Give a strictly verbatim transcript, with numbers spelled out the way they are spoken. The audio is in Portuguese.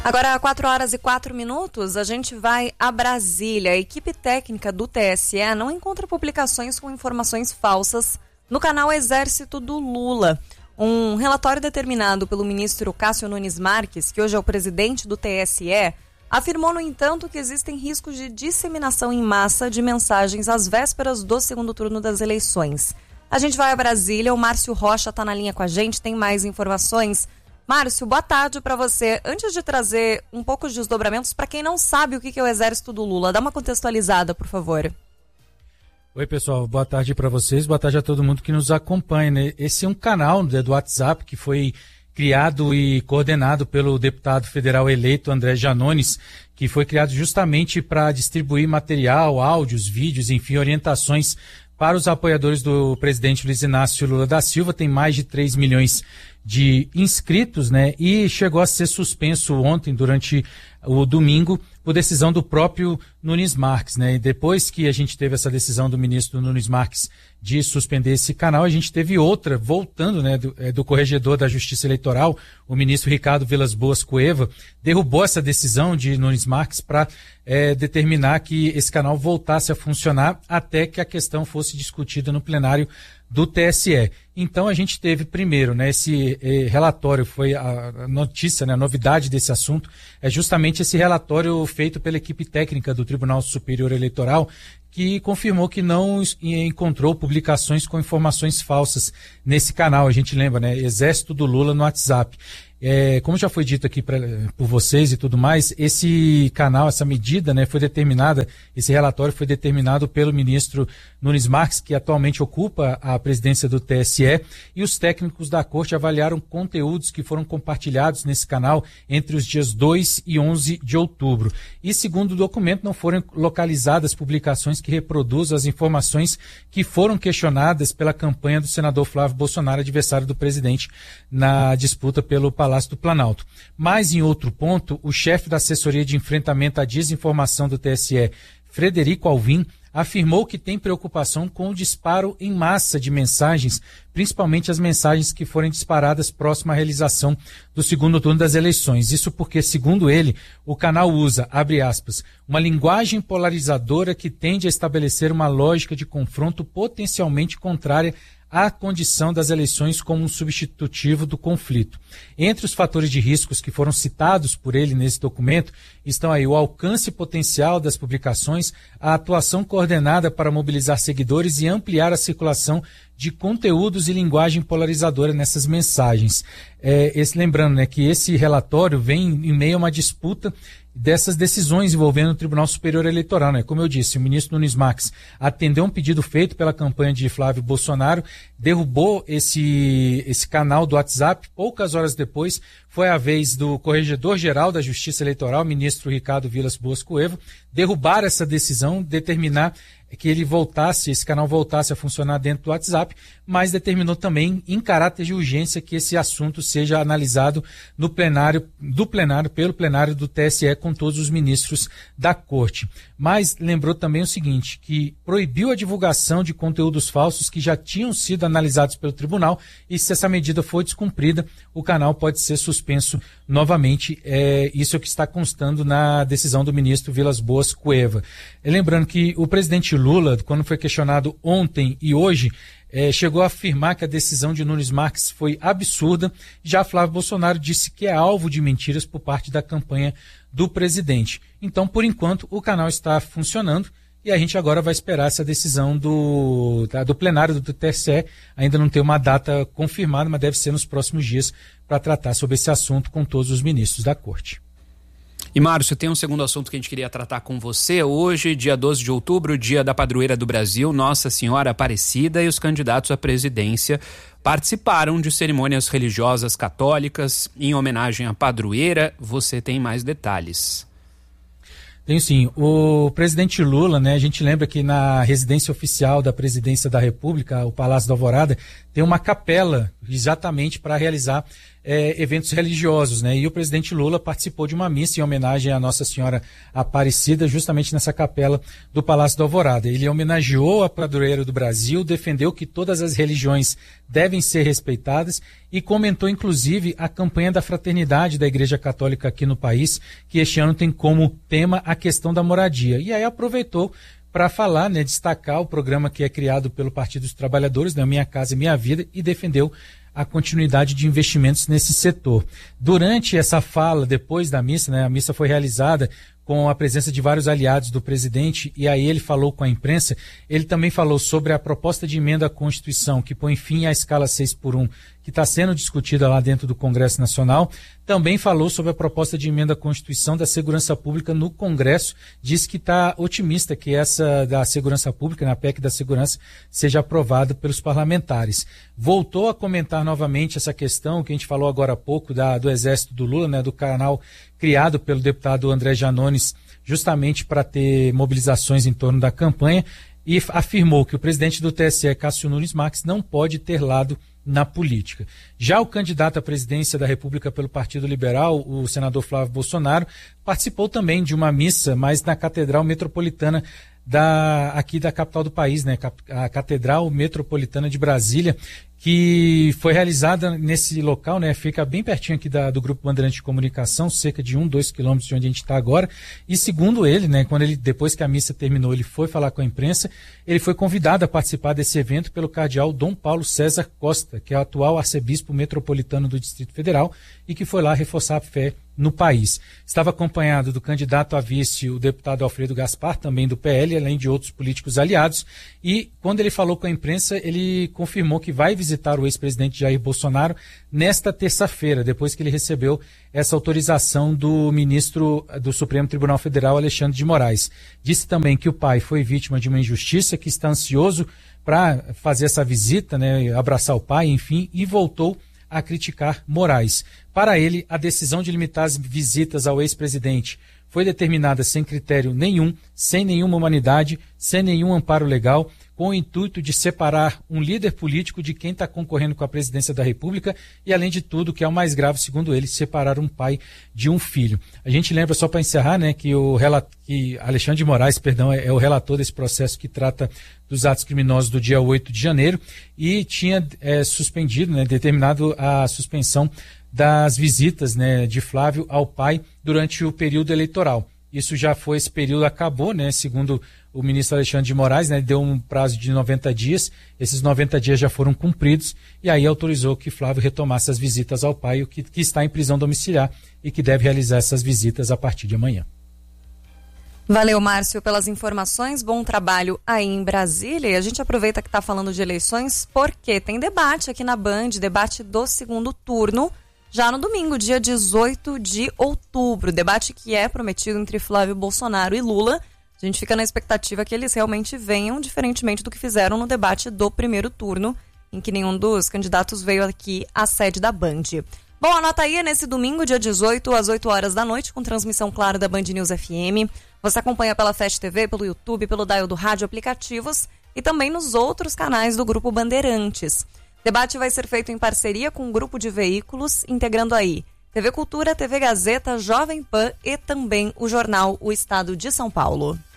Agora, quatro horas e quatro minutos, a gente vai a Brasília. A equipe técnica do T S E não encontra publicações com informações falsas no canal Exército do Lula. Um relatório determinado pelo ministro Cássio Nunes Marques, que hoje é o presidente do T S E, afirmou, no entanto, que existem riscos de disseminação em massa de mensagens às vésperas do segundo turno das eleições. A gente vai a Brasília, o Márcio Rocha está na linha com a gente, tem mais informações. Márcio, boa tarde para você. Antes de trazer um pouco de desdobramentos, para quem não sabe o que é o Exército do Lula, dá uma contextualizada, por favor. Oi, pessoal, boa tarde para vocês, boa tarde a todo mundo que nos acompanha, né? Esse é um canal, né, do WhatsApp que foi criado e coordenado pelo deputado federal eleito André Janones, que foi criado justamente para distribuir material, áudios, vídeos, enfim, orientações para os apoiadores do presidente Luiz Inácio Lula da Silva. Tem mais de três milhões de inscritos, né? E chegou a ser suspenso ontem, durante o domingo, por decisão do próprio Nunes Marques, né? E depois que a gente teve essa decisão do ministro Nunes Marques de suspender esse canal, a gente teve outra, voltando, né, do, do corregedor da Justiça Eleitoral, o ministro Ricardo Vilas Boas Cueva, derrubou essa decisão de Nunes Marques para é, determinar que esse canal voltasse a funcionar até que a questão fosse discutida no plenário do T S E. Então a gente teve primeiro, né, esse eh, relatório, foi a, a notícia, né, a novidade desse assunto, é justamente esse relatório feito pela equipe técnica do Tribunal Superior Eleitoral, que confirmou que não encontrou publicações com informações falsas nesse canal. A gente lembra, né, Exército do Lula no WhatsApp. É, como já foi dito aqui pra, por vocês e tudo mais, esse canal, essa medida, né, foi determinada, esse relatório foi determinado pelo ministro Nunes Marques, que atualmente ocupa a presidência do T S E, e os técnicos da corte avaliaram conteúdos que foram compartilhados nesse canal entre os dias dois e onze de outubro. E, segundo o documento, não foram localizadas publicações que reproduzam as informações que foram questionadas pela campanha do senador Flávio Bolsonaro, adversário do presidente, na disputa pelo Palácio do Planalto. Mas, em outro ponto, o chefe da assessoria de enfrentamento à desinformação do T S E, Frederico Alvim, afirmou que tem preocupação com o disparo em massa de mensagens, principalmente as mensagens que forem disparadas próximo à realização do segundo turno das eleições. Isso porque, segundo ele, o canal usa, abre aspas, uma linguagem polarizadora que tende a estabelecer uma lógica de confronto potencialmente contrária à condição das eleições como um substitutivo do conflito. Entre os fatores de riscos que foram citados por ele nesse documento estão aí o alcance potencial das publicações, a atuação coordenada para mobilizar seguidores e ampliar a circulação de conteúdos e linguagem polarizadora nessas mensagens. É, esse, lembrando, né, que esse relatório vem em meio a uma disputa dessas decisões envolvendo o Tribunal Superior Eleitoral, né? Como eu disse, o ministro Nunes Marques atendeu um pedido feito pela campanha de Flávio Bolsonaro, derrubou esse, esse canal do WhatsApp. Poucas horas depois, foi a vez do Corregedor-Geral da Justiça Eleitoral, ministro Ricardo Vilas Boas Cueva, derrubar essa decisão, determinar que ele voltasse, esse canal voltasse a funcionar dentro do WhatsApp, mas determinou também, em caráter de urgência, que esse assunto seja analisado no plenário, do plenário, pelo plenário do T S E, com todos os ministros da Corte. Mas lembrou também o seguinte, que proibiu a divulgação de conteúdos falsos que já tinham sido analisados pelo tribunal, e se essa medida for descumprida, o canal pode ser suspenso novamente. É, isso é o que está constando na decisão do ministro Vilas Boas Cueva. E lembrando que o presidente Lula, quando foi questionado ontem e hoje, eh, chegou a afirmar que a decisão de Nunes Marques foi absurda. Já Flávio Bolsonaro disse que é alvo de mentiras por parte da campanha do presidente. Então, por enquanto, o canal está funcionando e a gente agora vai esperar essa decisão do, tá, do plenário do T S E. Ainda não tem uma data confirmada, mas deve ser nos próximos dias, para tratar sobre esse assunto com todos os ministros da Corte. E, Márcio, tem um segundo assunto que a gente queria tratar com você. Hoje, dia doze de outubro, dia da padroeira do Brasil, Nossa Senhora Aparecida, e os candidatos à presidência participaram de cerimônias religiosas católicas em homenagem à padroeira. Você tem mais detalhes. Tenho sim. O presidente Lula, né, a gente lembra que na residência oficial da Presidência da República, o Palácio da Alvorada, tem uma capela exatamente para realizar é, eventos religiosos, né? E o presidente Lula participou de uma missa em homenagem à Nossa Senhora Aparecida, justamente nessa capela do Palácio da Alvorada. Ele homenageou a padroeira do Brasil, defendeu que todas as religiões devem ser respeitadas e comentou, inclusive, a campanha da fraternidade da Igreja Católica aqui no país, que este ano tem como tema a questão da moradia. E aí aproveitou para falar, né, destacar o programa que é criado pelo Partido dos Trabalhadores, né, Minha Casa Minha Vida, e defendeu a continuidade de investimentos nesse setor. Durante essa fala, depois da missa, né, a missa foi realizada com a presença de vários aliados do presidente, e aí ele falou com a imprensa. Ele também falou sobre a proposta de emenda à Constituição, que põe fim à escala seis por um, que está sendo discutida lá dentro do Congresso Nacional. Também falou sobre a proposta de emenda à Constituição da Segurança Pública no Congresso. Diz que está otimista que essa da Segurança Pública, na P E C da Segurança, seja aprovada pelos parlamentares. Voltou a comentar novamente essa questão que a gente falou agora há pouco da, do Exército do Lula, né, do canal criado pelo deputado André Janones, justamente para ter mobilizações em torno da campanha, e afirmou que o presidente do T S E, Cássio Nunes Marques, não pode ter lado na política. Já o candidato à presidência da República pelo Partido Liberal, o senador Flávio Bolsonaro, participou também de uma missa, mas na Catedral Metropolitana da, aqui da capital do país, né, a Catedral Metropolitana de Brasília, que foi realizada nesse local, né, fica bem pertinho aqui da, do Grupo Bandeirante de Comunicação, cerca de um, dois quilômetros de onde a gente está agora. E segundo ele, né, quando ele, depois que a missa terminou, ele foi falar com a imprensa, ele foi convidado a participar desse evento pelo cardeal Dom Paulo César Costa, que é o atual arcebispo metropolitano do Distrito Federal e que foi lá reforçar a fé no país. Estava acompanhado do candidato a vice, o deputado Alfredo Gaspar, também do P L, além de outros políticos aliados, e quando ele falou com a imprensa, ele confirmou que vai visitar o ex-presidente Jair Bolsonaro nesta terça-feira, depois que ele recebeu essa autorização do ministro do Supremo Tribunal Federal, Alexandre de Moraes. Disse também que o pai foi vítima de uma injustiça, que está ansioso para fazer essa visita, né, abraçar o pai, enfim, e voltou a criticar Moraes. Para ele, a decisão de limitar as visitas ao ex-presidente foi determinada sem critério nenhum, sem nenhuma humanidade, sem nenhum amparo legal, com o intuito de separar um líder político de quem está concorrendo com a presidência da República e, além de tudo, que é o mais grave, segundo ele, separar um pai de um filho. A gente lembra, só para encerrar, né, que o relat... que Alexandre de Moraes, perdão, é, é o relator desse processo que trata dos atos criminosos do dia oito de janeiro e tinha é, suspendido, né, determinado a suspensão das visitas, né, de Flávio ao pai durante o período eleitoral. Isso já foi, esse período acabou, né, segundo o ministro Alexandre de Moraes, né, deu um prazo de noventa dias, esses noventa dias já foram cumpridos e aí autorizou que Flávio retomasse as visitas ao pai, o que, que está em prisão domiciliar e que deve realizar essas visitas a partir de amanhã. Valeu, Márcio, pelas informações. Bom trabalho aí em Brasília. E a gente aproveita que está falando de eleições porque tem debate aqui na Band, debate do segundo turno, já no domingo, dia dezoito de outubro. Debate que é prometido entre Flávio Bolsonaro e Lula. A gente fica na expectativa que eles realmente venham, diferentemente do que fizeram no debate do primeiro turno, em que nenhum dos candidatos veio aqui à sede da Band. Bom, anota aí, é nesse domingo, dia dezoito, às oito horas da noite, com transmissão clara da Band News F M. Você acompanha pela Fast T V, pelo YouTube, pelo dial do rádio, aplicativos e também nos outros canais do Grupo Bandeirantes. Debate vai ser feito em parceria com um grupo de veículos, integrando aí T V Cultura, T V Gazeta, Jovem Pan e também o jornal O Estado de São Paulo.